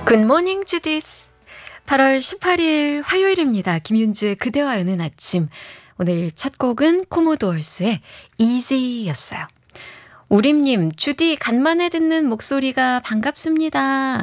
굿모닝 주디스. 8월 18일 화요일입니다. 김윤주의 그대와 여는 아침. 오늘 첫 곡은 코모도어스의 Easy였어요. 우림님, 주디 간만에 듣는 목소리가 반갑습니다.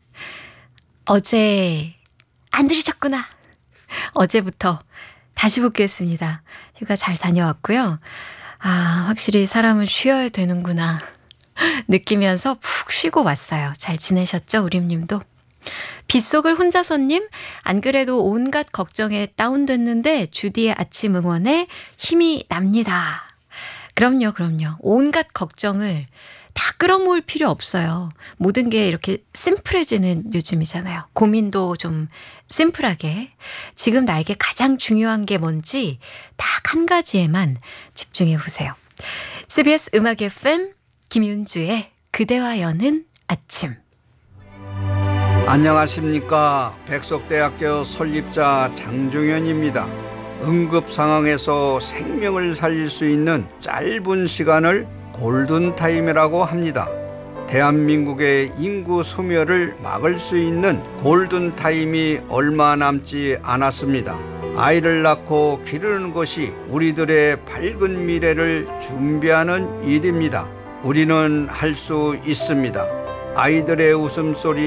어제 안 들으셨구나. 어제부터 다시 복귀했습니다. 휴가 잘 다녀왔고요. 확실히 사람은 쉬어야 되는구나 느끼면서 푹 쉬고 왔어요. 잘 지내셨죠? 우림님도. 빗속을 혼자서님, 안 그래도 온갖 걱정에 다운됐는데 주디의 아침 응원에 힘이 납니다. 그럼요. 온갖 걱정을 다 끌어모을 필요 없어요. 모든 게 이렇게 심플해지는 요즘이잖아요. 고민도 좀 심플하게, 지금 나에게 가장 중요한 게 뭔지 딱 한 가지에만 집중해 보세요. CBS 음악 FM 김윤주의 그대와 여는 아침. 안녕하십니까. 백석대학교 설립자 장종현입니다. 응급 상황에서 생명을 살릴 수 있는 짧은 시간을 골든타임이라고 합니다. 대한민국의 인구 소멸을 막을 수 있는 골든타임이 얼마 남지 않았습니다. 아이를 낳고 기르는 것이 우리들의 밝은 미래를 준비하는 일입니다. 우리는 할 수 있습니다. 아이들의 웃음소리